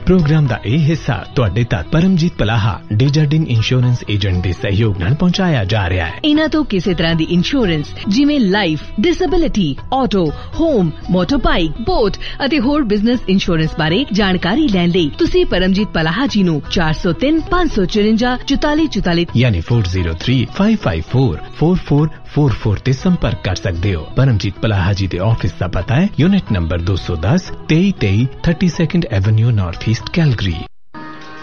Programme दा ਇਹ ਹਿੱਸਾ ਤੁਹਾਡੇ ਤੱਕ ਪਰਮਜੀਤ ਪਲਾਹਾ ਡੇਜਰਡਿਨ ਇੰਸ਼ੋਰੈਂਸ ਏਜੰਟ ਦੇ ਸਹਿਯੋਗ ਨਾਲ ਪਹੁੰਚਾਇਆ ਜਾ ਰਿਹਾ ਹੈ। ਇਹਨਾਂ ਤੋਂ ਕਿਸੇ ਤਰ੍ਹਾਂ ਦੀ ਇੰਸ਼ੋਰੈਂਸ ਜਿਵੇਂ life, disability, auto, home, ਮੋਟਰਬਾਈਕ, boat ਅਤੇ ਹੋਰ ਬਿਜ਼ਨਸ ਇੰਸ਼ੋਰੈਂਸ ਬਾਰੇ ਜਾਣਕਾਰੀ ਲੈਣ ਲਈ ਤੁਸੀਂ ਪਰਮਜੀਤ ਪਲਾਹਾ ਜੀ ਨੂੰ 403 554 4444 ਯਾਨੀ 4035544444 ਤੇ ਸੰਪਰਕ ਕਰ ਸਕਦੇ ਹੋ। ਪਰਮਜੀਤ ਪਲਾਹਾ ਜੀ ਦੇ ਆਫਿਸ ਦਾ ਪਤਾ ਹੈ unit number 210 2323 32nd avenue north East, Calgary.